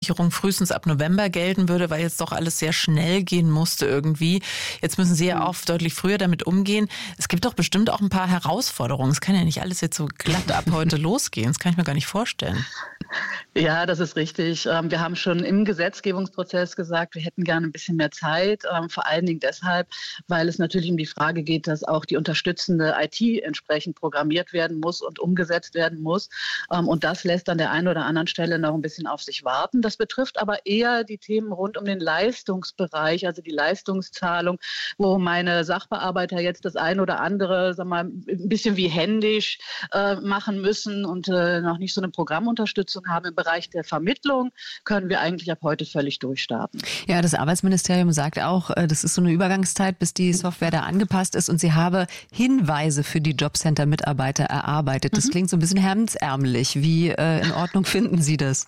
Rentenversicherung frühestens ab November gelten würde, weil jetzt doch alles sehr schnell gehen musste irgendwie. Jetzt müssen Sie ja auch deutlich früher damit umgehen. Es gibt doch bestimmt auch ein paar Herausforderungen. Es kann ja nicht alles jetzt so glatt ab heute losgehen. Das kann ich mir gar nicht vorstellen. Ja, das ist richtig. Wir haben schon im Gesetzgebungsprozess gesagt, wir hätten gerne ein bisschen mehr Zeit. Vor allen Dingen deshalb, weil es natürlich um die Frage geht, dass auch die unterstützende IT entsprechend programmiert werden muss und umgesetzt werden muss. Und das lässt an der einen oder anderen Stelle noch ein bisschen auf sich warten. Das betrifft aber eher die Themen rund um den Leistungsbereich, also die Leistungszahlung, wo meine Sachbearbeiter jetzt das eine oder andere, ein bisschen wie händisch machen müssen und noch nicht so eine Programmunterstützung haben. Im Bereich der Vermittlung können wir eigentlich ab heute völlig durchstarten. Ja, das Arbeitsministerium sagt auch, das ist so eine Übergangszeit, bis die Software da angepasst ist und sie habe Hinweise für die Jobcenter-Mitarbeiter erarbeitet. Das klingt so ein bisschen hemdsärmelig. Wie in Ordnung finden Sie das?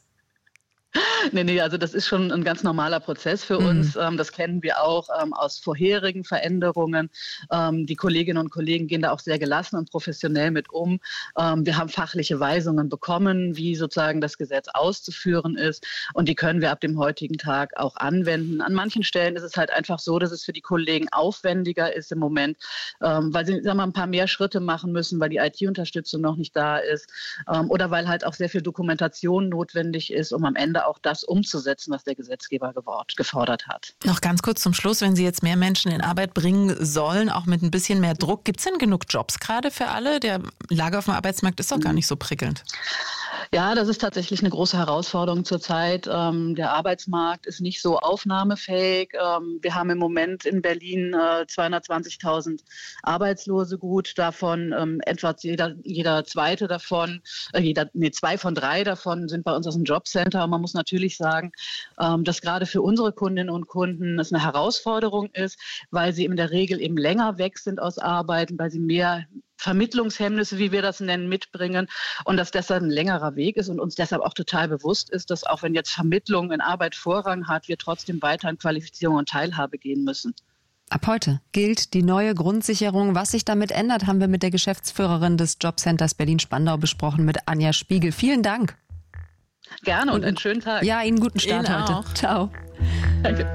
Nee, also das ist schon ein ganz normaler Prozess für uns. Das kennen wir auch aus vorherigen Veränderungen. Die Kolleginnen und Kollegen gehen da auch sehr gelassen und professionell mit um. Wir haben fachliche Weisungen bekommen, wie sozusagen das Gesetz auszuführen ist. Und die können wir ab dem heutigen Tag auch anwenden. An manchen Stellen ist es halt einfach so, dass es für die Kollegen aufwendiger ist im Moment, weil sie ein paar mehr Schritte machen müssen, weil die IT-Unterstützung noch nicht da ist. Oder weil halt auch sehr viel Dokumentation notwendig ist, um am Ende auch das umzusetzen, was der Gesetzgeber gefordert hat. Noch ganz kurz zum Schluss, wenn Sie jetzt mehr Menschen in Arbeit bringen sollen, auch mit ein bisschen mehr Druck, gibt es denn genug Jobs gerade für alle? Der Lage auf dem Arbeitsmarkt ist doch gar nicht so prickelnd. Ja, das ist tatsächlich eine große Herausforderung zurzeit. Der Arbeitsmarkt ist nicht so aufnahmefähig. Wir haben im Moment in Berlin 220.000 Arbeitslose gut, davon etwa jeder zweite davon, zwei von drei davon sind bei uns aus dem Jobcenter. Und man muss natürlich sagen, dass gerade für unsere Kundinnen und Kunden es eine Herausforderung ist, weil sie in der Regel eben länger weg sind aus Arbeiten, weil sie mehr Vermittlungshemmnisse, wie wir das nennen, mitbringen und dass deshalb ein längerer Weg ist und uns deshalb auch total bewusst ist, dass auch wenn jetzt Vermittlung in Arbeit Vorrang hat, wir trotzdem weiter in Qualifizierung und Teilhabe gehen müssen. Ab heute gilt die neue Grundsicherung. Was sich damit ändert, haben wir mit der Geschäftsführerin des Jobcenters Berlin-Spandau besprochen, mit Anja Spiegel. Vielen Dank. Gerne und einen schönen Tag. Ja, Ihnen guten Start Ihnen heute. auch. Ciao. Danke.